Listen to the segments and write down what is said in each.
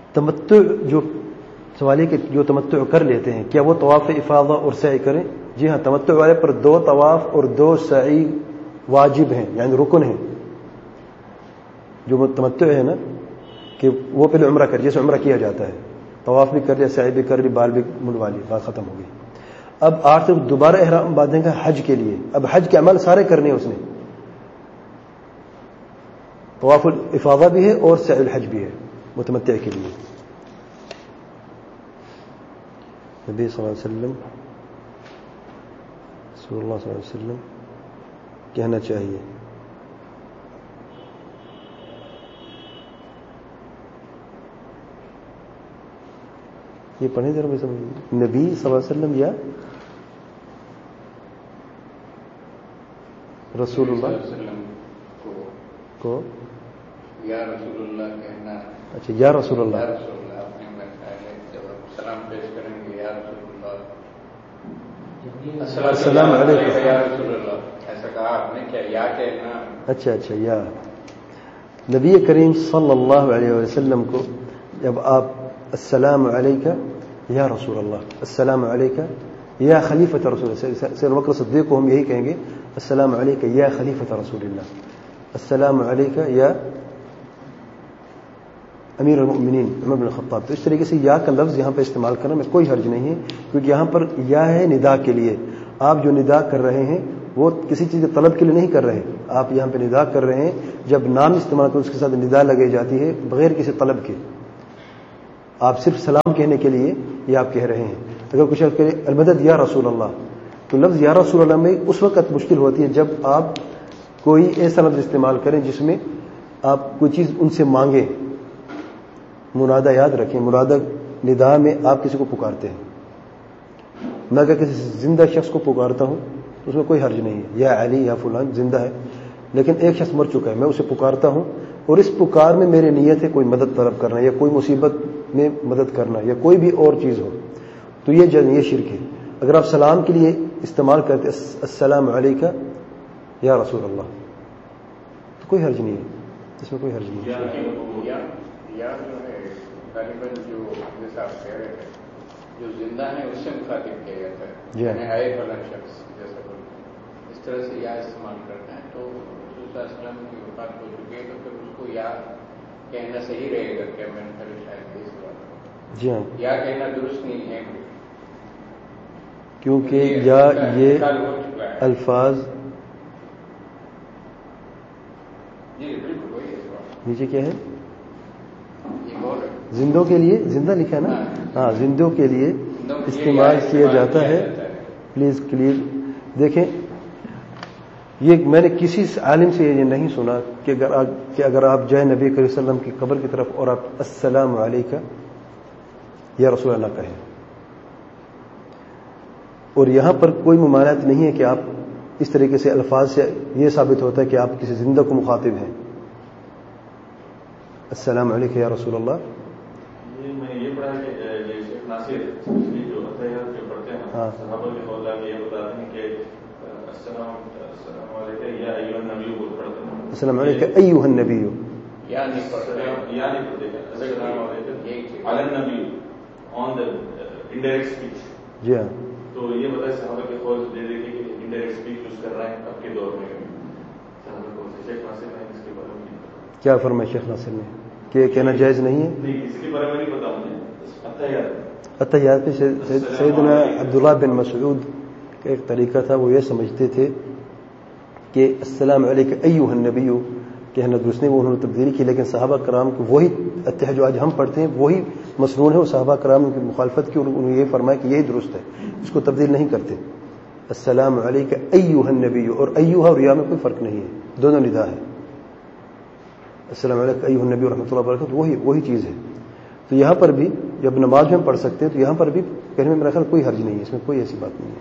تمتع جو سوال ہے کہ جو تمتع کر لیتے ہیں کیا وہ طواف افاضہ اور سعی کریں؟ جی ہاں، تمتع والے پر 2 طواف اور 2 سعی واجب ہیں، یعنی رکن ہیں. جو تمتع ہے نا کہ وہ پہلے عمرہ کر، جیسے عمرہ کیا جاتا ہے، طواف بھی کر لیا، سعی بھی کر لی، بال بھی منڈوا لی، بات ختم ہو گئی. اب آخر دوبارہ احرام باندھنے کا حج کے لیے. اب حج کے عمل سارے کرنے ہیں اس نے، طواف الافاضہ بھی ہے اور سعی الحج بھی ہے متمتع کے لیے. نبی صلی اللہ علیہ وسلم رسول اللہ صلی اللہ علیہ وسلم کہنا چاہیے یہ پڑھیں ذرا. نبی صلی اللہ علیہ وسلم یا رسول اللہ کو یا رسول اللہ کہنا. اچھا، یا رسول اللہ. سلام پیش کریں گے یا رسول اللہ، السلام علیکم یا رسول اللہ، ایسا کہا آپ نے کیا یا کہنا؟ اچھا یا. نبی کریم صلی اللہ علیہ وسلم کو جب آپ السلام علیکہ یا رسول اللہ، السلام علیکہ یا خلیفۃ رسول اللہ، سیدنا بکر صدیق کو ہم یہی کہیں گے السلام علیکہ یا خلیفۃ رسول اللہ، السلام علیکہ یا امیر المؤمنین عمر بن الخطاب. تو اس طریقے سے یا کا لفظ یہاں پہ استعمال کرنے میں کوئی حرج نہیں ہے، کیونکہ یہاں پر یا ہے ندا کے لیے. آپ جو ندا کر رہے ہیں وہ کسی چیز کے طلب کے لیے نہیں کر رہے ہیں، آپ یہاں پہ ندا کر رہے ہیں. جب نام استعمال کریں اس کے ساتھ ندا لگائی جاتی ہے بغیر کسی طلب کے. آپ صرف سلام کہنے کے لیے یہ آپ کہہ رہے ہیں. اگر کچھ کہے المدد یا رسول اللہ، تو لفظ یا رسول اللہ میں اس وقت مشکل ہوتی ہے جب آپ کوئی ایسا لفظ استعمال کریں جس میں آپ کوئی چیز ان سے مانگیں. منادہ یاد رکھیں، منادہ ندا میں آپ کسی کو پکارتے ہیں. میں اگر کسی زندہ شخص کو پکارتا ہوں تو اس میں کوئی حرج نہیں ہے، یا علی یا فلان زندہ ہے، لیکن ایک شخص مر چکا ہے، میں اسے پکارتا ہوں اور اس پکار میں میری نیت ہے کوئی مدد طلب کرنا یا کوئی مصیبت میں مدد کرنا یا کوئی بھی اور چیز ہو، تو یہ شرک ہے. اگر آپ سلام کے لیے استعمال کرتے السلام علیکہ یا رسول اللہ تو کوئی حرج نہیں ہے، اس میں کوئی حرج نہیں ہے. یا جو ہے غالباً جو جیسا آپ کہہ رہے ہیں جو زندہ ہیں اس سے مخاطب کیا جاتا ہے، یعنی آئے فلاں شخص جیسا کوئی اس طرح سے یا استعمال کرتے ہیں. تو رسول صلی اللہ علیہ وسلم کی وفات ہو چکی ہے تو پھر اس کو یا کہنا صحیح رہے گا کیا؟ میں نے شاید اس بات جی ہاں، یا کہنا درست نہیں ہے کیونکہ یا یہ الفاظ جی بالکل وہی ہے. نیچے کیا ہے؟ زندوں کے لیے زندہ لکھا ہے نا، ہاں زندوں کے لیے استعمال کیا جاتا ہے. پلیز کلیئر دیکھیں، یہ میں نے کسی عالم سے یہ نہیں سنا کہ اگر آپ جائیں نبی کریم صلی اللہ علیہ وسلم کی قبر کی طرف اور آپ السلام علیکہ یا رسول اللہ کہیں. اور یہاں پر کوئی ممانعت نہیں ہے کہ آپ اس طریقے سے الفاظ سے یہ ثابت ہوتا ہے کہ آپ کسی زندہ کو مخاطب ہیں. السلام علیکم یا رسول اللہ. میں یہ پڑھا کہ شیخ ناصر جو اتحیات جو پڑھتے ہیں صحابہ کے قول میں یہ بتاتے ہیں کہ السلام علیکم یا ایھا النبی کو پڑھتے ہیں. السلام علیکم ایھا النبی یا نہیں پڑھتے، یا نہیں پڑھتے. السلام علیکم علی النبی آن دا انڈائریکٹ اسپیچ. جی ہاں، تو یہ بتائے صحابہ کے قول دے دے کہ انڈائریکٹ اسپیچ یوز کر رہے ہیں اب کے دور میں صحابہ کو. شیخ ناصر نے اس کے بارے میں کیا فرمایا شیخ ناصر نے کہ کہنا جائز نہیں ہے؟ نہیں، اس کے بارے میں نہیں پتا مجھے. اتحیات میں سیدنا عبداللہ بن مسعود کا ایک طریقہ تھا، وہ یہ سمجھتے تھے کہ السلام علیکم ایھا النبی کہنا درست نہیں، وہ انہوں نے تبدیلی کی. لیکن صحابہ کرام کو وہی اتحاد جو آج ہم پڑھتے ہیں وہی مسنون ہے، وہ صحابہ کرام کی مخالفت کی اور انہوں نے یہ فرمایا کہ یہی درست ہے، اس کو تبدیل نہیں کرتے. السلام علیکم ایھا النبی، اور ایھا اور یا میں کوئی فرق نہیں ہے، دونوں ندا ہے. السلام علیکم ایھا النبی و رحمۃ اللہ وبرکاتہ وہی چیز ہے. تو یہاں پر بھی جب نماز میں ہم پڑھ سکتے ہیں تو یہاں پر بھی کہنے میں میرا خیال کوئی حرج نہیں ہے، اس میں کوئی ایسی بات نہیں ہے.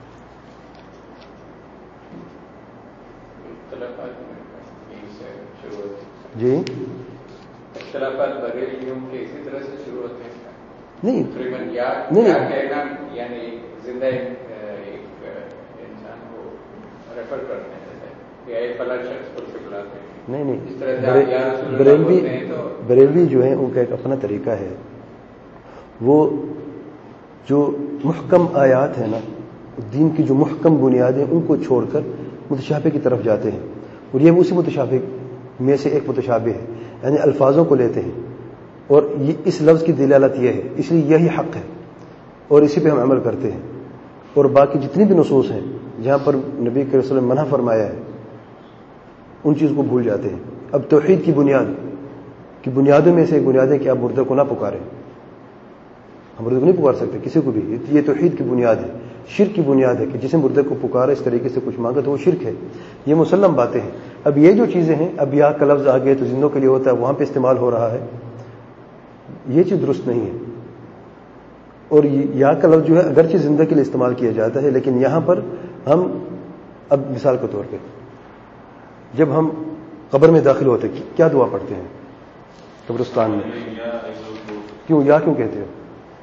جی اختلافات بریلیوں کے اسی طرح سے شروع ہوتے ہیں نہیں کہنا، یعنی زندہ ایک انسان کو ریفر کرتے ہیں کہ اے فلاں شخص کو بلاتے ہیں. نہیں اس طرح سے بریلوی بریلوی جو ہیں ان کا ایک اپنا طریقہ ہے، وہ جو محکم آیات ہیں نا، دین کی جو محکم بنیادیں ان کو چھوڑ کر متشابہ کی طرف جاتے ہیں، اور یہ اسی متشابہ میں سے ایک متشابہ ہے، یعنی الفاظوں کو لیتے ہیں اور اس لفظ کی دلالت یہ ہے، اس لیے یہی حق ہے اور اسی پہ ہم عمل کرتے ہیں، اور باقی جتنی بھی نصوص ہیں جہاں پر نبی کریم صلی اللہ علیہ وسلم منع فرمایا ہے ان چیزوں کو بھول جاتے ہیں۔ اب توحید کی بنیادوں میں سے ایک بنیاد ہے کہ آپ مردے کو نہ پکاریں، ہم مردے کو نہیں پکار سکتے کسی کو بھی، یہ توحید کی بنیاد ہے۔ شرک کی بنیاد ہے کہ جسے مردے کو پکارے اس طریقے سے کچھ مانگے تو وہ شرک ہے، یہ مسلم باتیں ہیں۔ اب یہ جو چیزیں ہیں، اب یا کا لفظ آگے تو زندوں کے لیے ہوتا ہے، وہاں پہ استعمال ہو رہا ہے، یہ چیز درست نہیں ہے۔ اور یا کا لفظ جو ہے اگرچہ زندہ کے لیے استعمال کیا جاتا ہے، لیکن یہاں پر ہم اب مثال کے طور پہ جب ہم قبر میں داخل ہوتے کیا دعا پڑھتے ہیں قبرستان میں؟ کیوں کہتے ہیں؟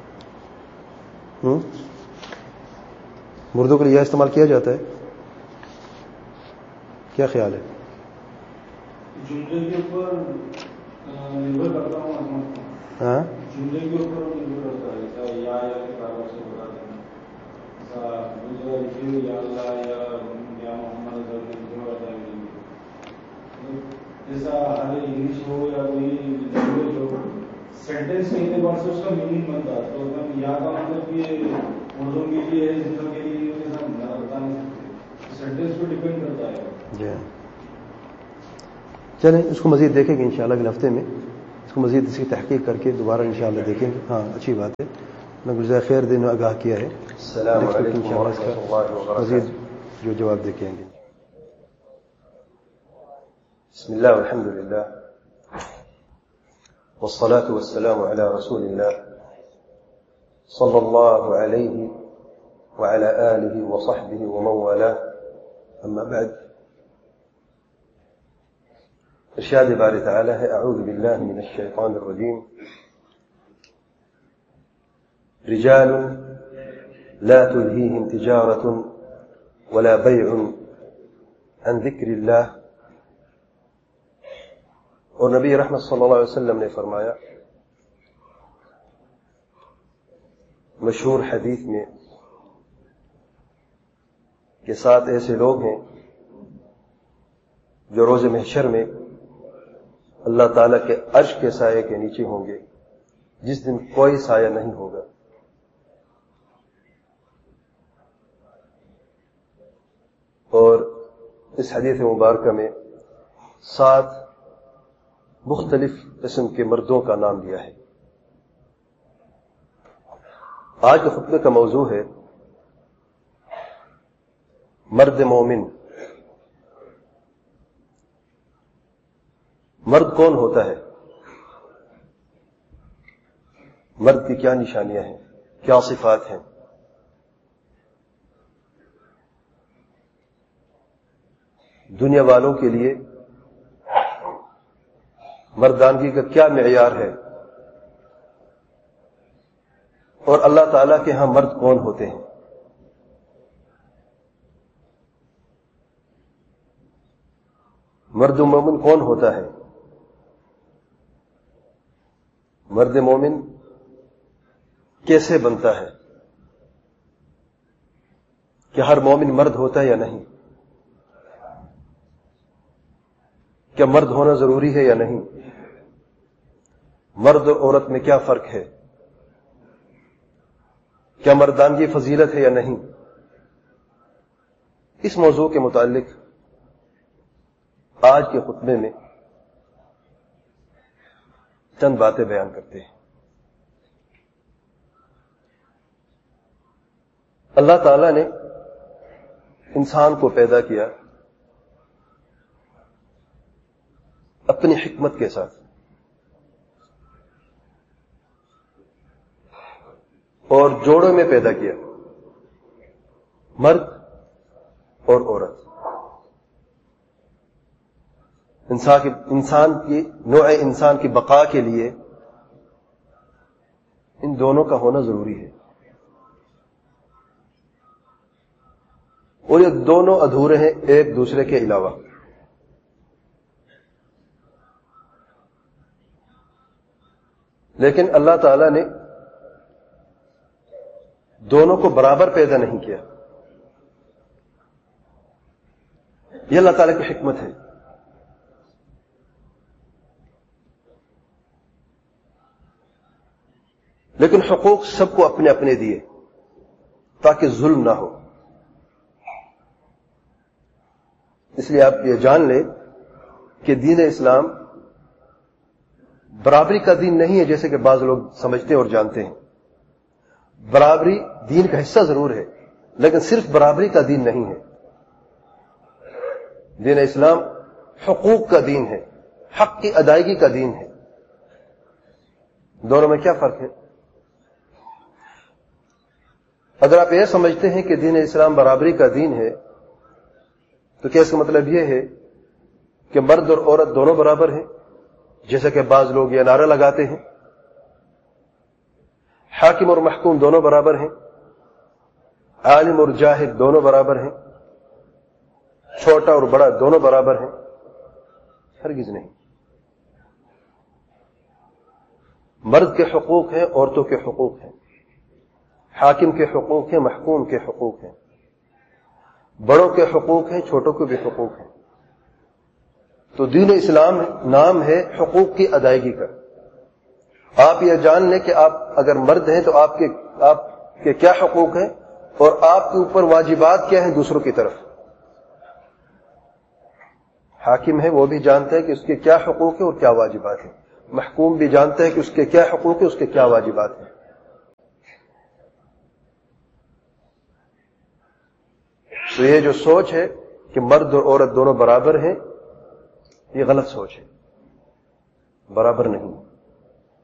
مردوں کے لیے یا استعمال کیا جاتا ہے؟ کیا خیال ہے؟ جملے کے اوپر نربھر کرتا ہوں، ہاں جملے کے اوپر نربھر کرتا ہے، ایسا یا کے برابر سے بتا دینا، ایسا یا اللہ یا محمد جیسا ہر انگلش ہو یا کوئی لینگویج ہو، سینٹینس کے اعتبار سے اس کا میننگ بنتا ہے، تو یا کا مطلب یہ اردو کے لیے ہے، زندہ کے لیے بتا نہیں سکتے، سینٹینس پہ ڈپینڈ کرتا ہے۔ جی چلیں اس کو مزید دیکھیں گے انشاءاللہ اگلے ہفتے میں، اس کو مزید اس کی تحقیق کر کے دوبارہ انشاءاللہ دیکھیں گے۔ ہاں اچھی بات ہے، میں گزشتہ خیر دن آگاہ کیا ہے، السلام علیکم ورحمۃ اللہ وبرکاتہ۔ مزید جو جواب دیکھیں گے۔ بسم الله والحمد لله والصلاة والسلام على رسول الله صلى الله عليه وعلى آله وصحبه ومن والاه، أما بعد، ارشاد باري تعالى ہے اعوذ بالله من الشيطان الرجيم رجال لا تلهيهم تجارة ولا بيع عن ذكر الله، اور نبی رحمت صلی اللہ علیہ وسلم نے فرمایا مشہور حدیث میں کہ 7 ایسے لوگ ہیں جو روز محشر میں اللہ تعالیٰ کے عرش کے سائے کے نیچے ہوں گے جس دن کوئی سایہ نہیں ہوگا۔ اور اس حدیث مبارکہ میں 7 مختلف قسم کے مردوں کا نام لیا ہے۔ آج کے خطبے کا موضوع ہے مرد مومن۔ مرد کون ہوتا ہے؟ مرد کی کیا نشانیاں ہیں، کیا صفات ہیں؟ دنیا والوں کے لیے مردانگی کا کیا معیار ہے، اور اللہ تعالیٰ کے ہاں مرد کون ہوتے ہیں؟ مرد مومن کون ہوتا ہے؟ مرد مومن کیسے بنتا ہے؟ کہ ہر مومن مرد ہوتا ہے یا نہیں؟ کیا مرد ہونا ضروری ہے یا نہیں؟ مرد اور عورت میں کیا فرق ہے؟ کیا مردانگی فضیلت ہے یا نہیں؟ اس موضوع کے متعلق آج کے خطبے میں چند باتیں بیان کرتے ہیں۔ اللہ تعالیٰ نے انسان کو پیدا کیا اپنی حکمت کے ساتھ، اور جوڑوں میں پیدا کیا، مرد اور عورت۔ نوع انسان کی بقا کے لیے ان دونوں کا ہونا ضروری ہے، اور یہ دونوں ادھورے ہیں ایک دوسرے کے علاوہ۔ لیکن اللہ تعالیٰ نے دونوں کو برابر پیدا نہیں کیا. یہ اللہ تعالیٰ کی حکمت ہے. لیکن حقوق سب کو اپنے اپنے دیے تاکہ ظلم نہ ہو. اس لیے آپ یہ جان لیں کہ دین اسلام برابری کا دین نہیں ہے جیسے کہ بعض لوگ سمجھتے ہیں اور جانتے ہیں. برابری دین کا حصہ ضرور ہے لیکن صرف برابری کا دین نہیں ہے. دین اسلام حقوق کا دین ہے, حق کی ادائیگی کا دین ہے. دونوں میں کیا فرق ہے؟ اگر آپ یہ سمجھتے ہیں کہ دین اسلام برابری کا دین ہے تو کیا اس کا مطلب یہ ہے کہ مرد اور عورت دونوں برابر ہیں, جیسا کہ بعض لوگ یہ نعرہ لگاتے ہیں. حاکم اور محکوم دونوں برابر ہیں, عالم اور جاہل دونوں برابر ہیں, چھوٹا اور بڑا دونوں برابر ہیں. ہرگز نہیں. مرد کے حقوق ہیں, عورتوں کے حقوق ہیں, حاکم کے حقوق ہیں, محکوم کے حقوق ہیں, بڑوں کے حقوق ہیں, چھوٹوں کے بھی حقوق ہیں. تو دین اسلام نام ہے حقوق کی ادائیگی کا. آپ یہ جان لیں کہ آپ اگر مرد ہیں تو آپ کے کیا حقوق ہیں اور آپ کے اوپر واجبات کیا ہیں دوسروں کی طرف. حاکم ہے وہ بھی جانتا ہے کہ اس کے کیا حقوق ہیں اور کیا واجبات ہیں. محکوم بھی جانتا ہے کہ اس کے کیا حقوق ہیں, اس کے کیا واجبات ہیں. تو یہ جو سوچ ہے کہ مرد اور عورت دونوں برابر ہیں, یہ غلط سوچ ہے. برابر نہیں.